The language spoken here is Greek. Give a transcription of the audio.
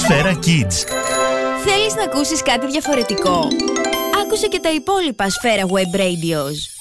Σφαίρα Kids. Θέλεις να ακούσεις κάτι διαφορετικό? Άκουσε και τα υπόλοιπα Σφαίρα Web Radios.